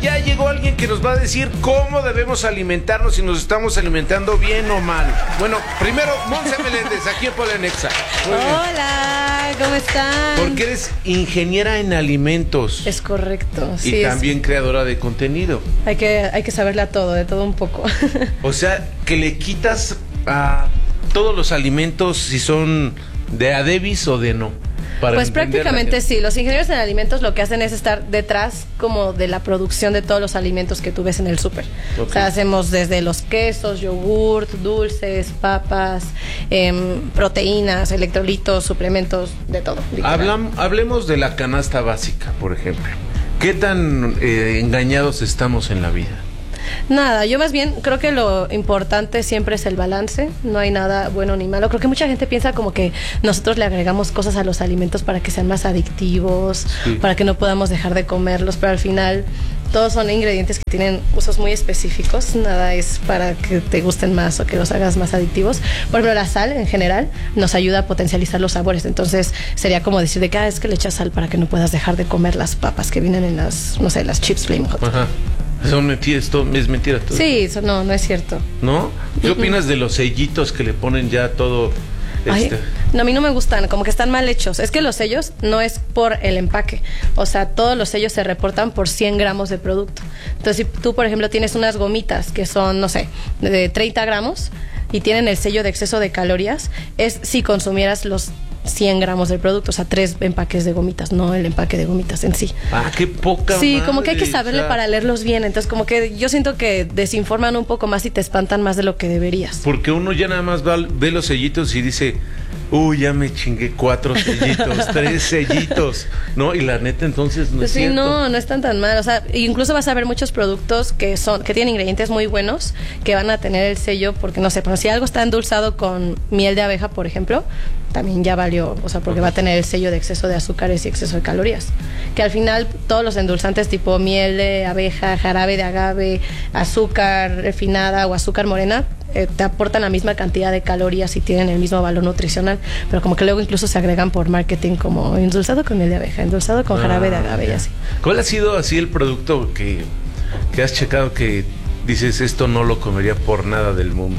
ya llegó alguien que nos va a decir cómo debemos alimentarnos, si nos estamos alimentando bien o mal. Bueno, primero, Monse Meléndez, aquí en Polenexa. Hola, ¿cómo están? Porque eres ingeniera en alimentos. Es correcto, sí. Y también creadora de contenido. Hay que saberle a todo, de todo un poco. O sea, que le quitas a todos los alimentos si son de a Devis o de no. Pues prácticamente sí, los ingenieros en alimentos lo que hacen es estar detrás como de la producción de todos los alimentos que tú ves en el súper. Okay. O sea, hacemos desde los quesos, yogurt, dulces, papas, proteínas, electrolitos, suplementos, de todo. Hablemos de la canasta básica, por ejemplo. ¿Qué tan engañados estamos en la vida? Nada, yo más bien creo que lo importante siempre es el balance, no hay nada bueno ni malo. Creo que mucha gente piensa como que nosotros le agregamos cosas a los alimentos para que sean más adictivos, sí, para que no podamos dejar de comerlos, pero al final todos son ingredientes que tienen usos muy específicos, nada es para que te gusten más o que los hagas más adictivos. Por ejemplo, la sal en general nos ayuda a potencializar los sabores, entonces sería como decir de que es que le echas sal para que no puedas dejar de comer las papas que vienen en las, no sé, las chips Flame Hot. Ajá. Son mentiras, es mentira todo. Sí, eso no es cierto. ¿No? ¿Qué opinas de los sellitos que le ponen ya todo? Ay, no, a mí no me gustan, como que están mal hechos. Es que los sellos no es por el empaque. O sea, todos los sellos se reportan por 100 gramos de producto. Entonces, si tú, por ejemplo, tienes unas gomitas que son, no sé, de 30 gramos y tienen el sello de exceso de calorías, es si consumieras los 100 gramos del producto, o sea, 3 empaques de gomitas, no el empaque de gomitas en sí. Ah, qué poca Sí, madre, como que hay que saberle para leerlos bien, entonces como que yo siento que desinforman un poco más y te espantan más de lo que deberías. Porque uno ya nada más ve los sellitos y dice, ya me chingué 4 sellitos, 3 sellitos, ¿no? Y la neta entonces no pues es sí, cierto. No están tan mal, o sea, incluso vas a ver muchos productos que tienen ingredientes muy buenos, que van a tener el sello, porque no sé, pero si algo está endulzado con miel de abeja, por ejemplo, también ya valió, o sea, porque va a tener el sello de exceso de azúcares y exceso de calorías. Que al final todos los endulzantes tipo miel de abeja, jarabe de agave, azúcar refinada o azúcar morena, te aportan la misma cantidad de calorías y tienen el mismo valor nutricional, pero como que luego incluso se agregan por marketing como endulzado con miel de abeja, endulzado con jarabe de agave y así. ¿Cuál ha sido así el producto que has checado que dices esto no lo comería por nada del mundo?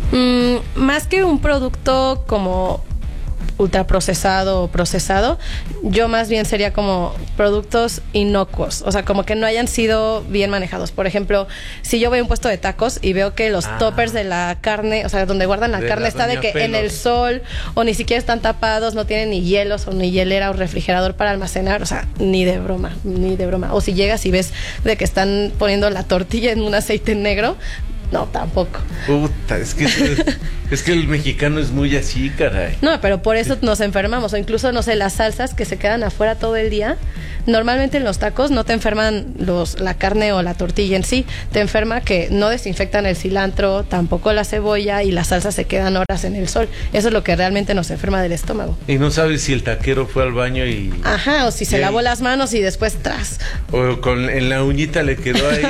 Más que un producto como ultraprocesado o procesado, yo más bien sería como productos inocuos, o sea, como que no hayan sido bien manejados. Por ejemplo, si yo voy a un puesto de tacos y veo que los toppers de la carne, o sea, donde guardan la carne está de que en el sol, o ni siquiera están tapados, no tienen ni hielos o ni hielera o refrigerador para almacenar, o sea, ni de broma. O si llegas y ves de que están poniendo la tortilla en un aceite negro, no, tampoco. Puta, es que el mexicano es muy así, caray. No, pero por eso nos enfermamos. O incluso, no sé, las salsas que se quedan afuera todo el día. Normalmente en los tacos no te enferman la carne o la tortilla en sí. Te enferma que no desinfectan el cilantro, tampoco la cebolla, y las salsas se quedan horas en el sol. Eso es lo que realmente nos enferma del estómago. Y no sabes si el taquero fue al baño y... Ajá, o si se lavó las manos y después tras. O en la uñita le quedó ahí.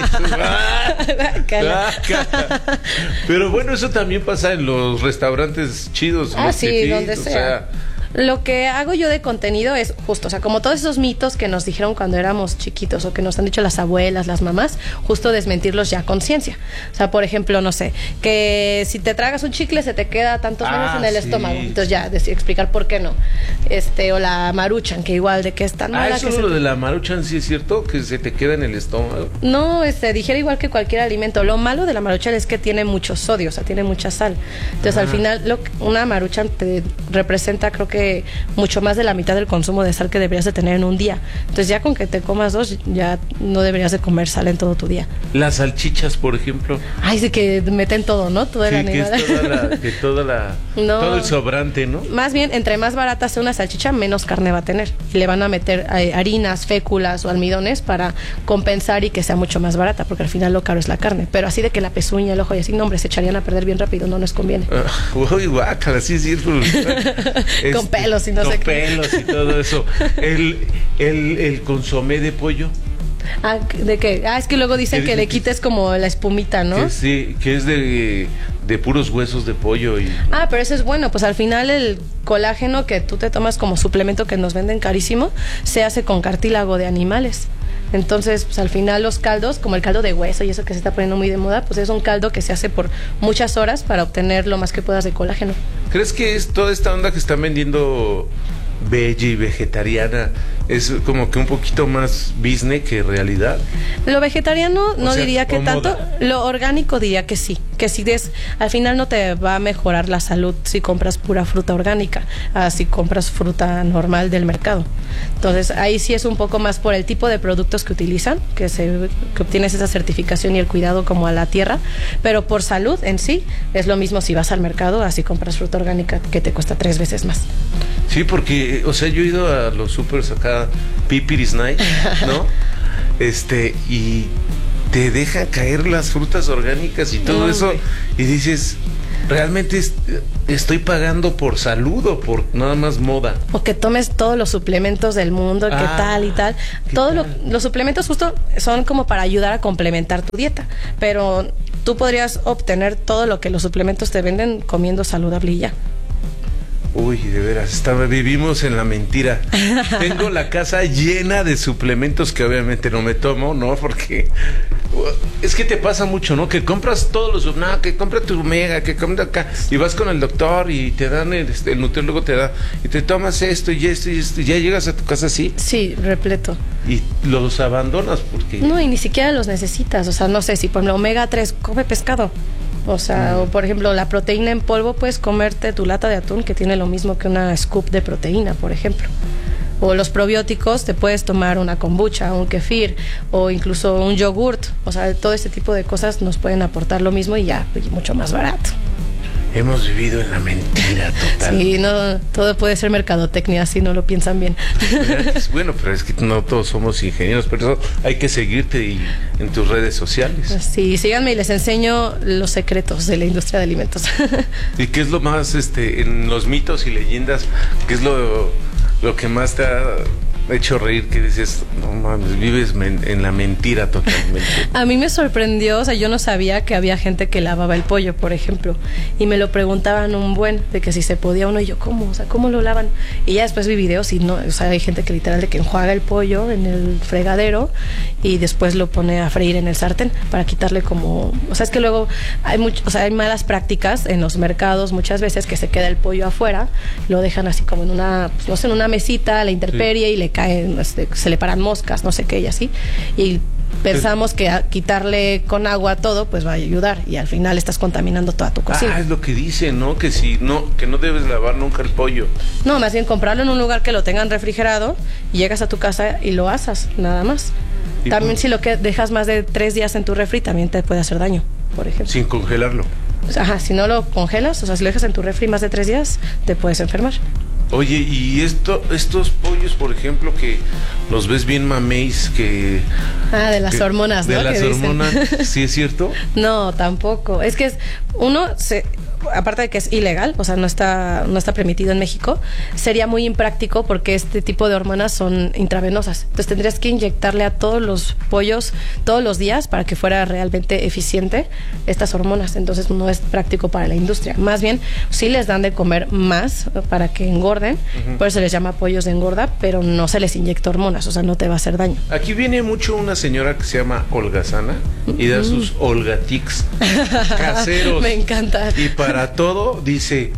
Pero bueno, eso también pasa en los restaurantes chidos. Sí, donde sea. Lo que hago yo de contenido es justo, o sea, como todos esos mitos que nos dijeron cuando éramos chiquitos o que nos han dicho las abuelas, las mamás, justo desmentirlos ya con ciencia. O sea, por ejemplo, no sé, que si te tragas un chicle se te queda tantos meses en el estómago. Entonces ya, explicar por qué no. O la Maruchan, que igual de que es tan mala. Eso que lo de la Maruchan, ¿sí es cierto? Que se te queda en el estómago. No, digiere igual que cualquier alimento. Lo malo de la Maruchan es que tiene mucho sodio, o sea, tiene mucha sal. Entonces, al final, una Maruchan te representa, creo que mucho más de la mitad del consumo de sal que deberías de tener en un día. Entonces ya con que te comas 2 ya no deberías de comer sal en todo tu día. Las salchichas, por ejemplo. Sí, que meten todo, ¿no? Toda la nevada. Todo el sobrante, ¿no? Más bien, entre más barata sea una salchicha, menos carne va a tener. Y le van a meter harinas, féculas o almidones para compensar y que sea mucho más barata, porque al final lo caro es la carne. Pero así de que la pezuña, el ojo y así, no, hombre, se echarían a perder bien rápido, no nos conviene. Uy, guácala, sí es cierto. Con pelos y no sé qué. Con pelos y todo eso. El consomé de pollo. ¿De qué? Es que luego dicen que le quites como la espumita, ¿no? Que es de puros huesos de pollo. Pero eso es bueno, pues al final el colágeno que tú te tomas como suplemento que nos venden carísimo, se hace con cartílago de animales. Entonces, pues al final los caldos, como el caldo de hueso y eso que se está poniendo muy de moda, pues es un caldo que se hace por muchas horas para obtener lo más que puedas de colágeno. ¿Crees que es toda esta onda que están vendiendo veggie, vegetariana, es como que un poquito más business que realidad? Lo vegetariano no diría que tanto, lo orgánico diría que sí al final no te va a mejorar la salud si compras pura fruta orgánica, si compras fruta normal del mercado. Entonces ahí sí es un poco más por el tipo de productos que utilizan, que obtienes esa certificación y el cuidado como a la tierra, pero por salud en sí es lo mismo si vas al mercado, así compras fruta orgánica que te cuesta 3 veces más. Sí, porque, o sea, yo he ido a los supers acá, Pipiris Night, ¿no? Y te dejan caer las frutas orgánicas y todo eso, y dices, ¿realmente estoy pagando por salud o por nada más moda? O que tomes todos los suplementos del mundo, que tal y tal. Los suplementos justo son como para ayudar a complementar tu dieta, pero tú podrías obtener todo lo que los suplementos te venden comiendo saludable y ya. Uy, de veras, vivimos en la mentira. Tengo la casa llena de suplementos que obviamente no me tomo, ¿no? Porque es que te pasa mucho, ¿no? Que compras todos los... No, que compra tu omega, que compra acá. Y vas con el doctor y te dan, el nutriólogo te da... Y te tomas esto y esto y esto. Y ya llegas a tu casa así. Sí, repleto. Y los abandonas porque... No, y ni siquiera los necesitas. O sea, no sé, si por ejemplo omega 3, come pescado. O sea, o por ejemplo, la proteína en polvo, puedes comerte tu lata de atún que tiene lo mismo que una scoop de proteína, por ejemplo. O los probióticos, te puedes tomar una kombucha, un kefir o incluso un yogurt. O sea, todo este tipo de cosas nos pueden aportar lo mismo y ya, mucho más barato. Hemos vivido en la mentira total. Sí, no, todo puede ser mercadotecnia si no lo piensan bien. Bueno, pero es que no todos somos ingenieros, pero eso hay que seguirte en tus redes sociales. Sí, síganme y les enseño los secretos de la industria de alimentos. ¿Y qué es lo más, en los mitos y leyendas, qué es lo que más te ha hecho reír, que dices, no mames, vives en la mentira totalmente? A mí me sorprendió, o sea, yo no sabía que había gente que lavaba el pollo, por ejemplo, y me lo preguntaban de que si se podía uno, y yo, ¿cómo? O sea, ¿cómo lo lavan? Y ya después vi videos y no, o sea, hay gente que literal de que enjuaga el pollo en el fregadero y después lo pone a freír en el sartén para quitarle como, o sea, es que luego hay malas prácticas en los mercados muchas veces que se queda el pollo afuera, lo dejan así como en una, no sé, en una mesita a la intemperie, sí, y le caen, se le paran moscas, no sé qué, y así, y pensamos que quitarle con agua todo pues va a ayudar y al final estás contaminando toda tu cocina. Es lo que dicen, ¿no? Que no debes lavar nunca el pollo. No, más bien comprarlo en un lugar que lo tengan refrigerado y llegas a tu casa y lo asas, nada más. También si lo que dejas más de 3 días en tu refri también te puede hacer daño, por ejemplo. Sin congelarlo. Ajá, si no lo congelas, o sea, si lo dejas en tu refri más de 3 días, te puedes enfermar. Oye, y estos pollos, por ejemplo, que los ves bien mameis, que... de las hormonas, ¿no? De las hormonas, ¿sí es cierto? No, tampoco. Es que aparte de que es ilegal, o sea, no está permitido en México, sería muy impráctico porque este tipo de hormonas son intravenosas. Entonces tendrías que inyectarle a todos los pollos todos los días para que fuera realmente eficiente estas hormonas. Entonces no es práctico para la industria. Más bien, sí les dan de comer más para que engorden, por eso se les llama pollos de engorda, pero no se les inyecta hormonas, o sea, no te va a hacer daño. Aquí viene mucho una señora que se llama Holgazana y da sus Olgatics caseros. Me encanta. Y para todo dice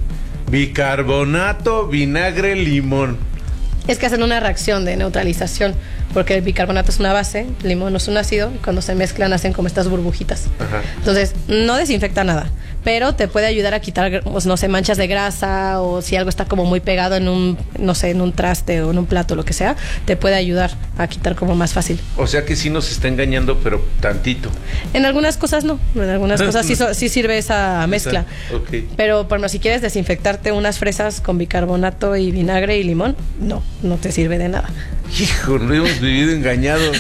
bicarbonato, vinagre, limón. Es que hacen una reacción de neutralización, porque el bicarbonato es una base, el limón es un ácido, y cuando se mezclan hacen como estas burbujitas. Ajá. Entonces, no desinfecta nada, pero te puede ayudar a quitar, pues, no sé, manchas de grasa, o si algo está como muy pegado en un, no sé, en un traste o en un plato, lo que sea, te puede ayudar a quitar como más fácil. O sea que sí nos está engañando, pero tantito. En algunas cosas no, en algunas cosas sí sirve esa mezcla. Okay. Pero, por ejemplo, si quieres desinfectarte unas fresas con bicarbonato y vinagre y limón, no te sirve de nada. Hijo, no hemos vivido engañados.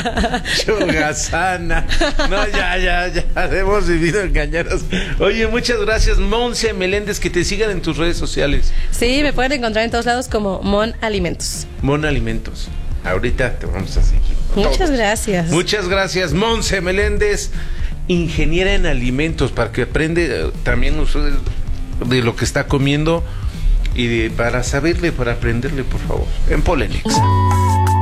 Holgazana. No, ya, hemos vivido engañados. Oye, muchas gracias, Monse Meléndez, que te sigan en tus redes sociales. Sí, me pueden encontrar en todos lados como Mon Alimentos. Mon Alimentos. Ahorita te vamos a seguir. Muchas gracias. Muchas gracias, Monse Meléndez, ingeniera en alimentos, para que aprende también usted de lo que está comiendo y para saberle, para aprenderle, por favor, en Polenix.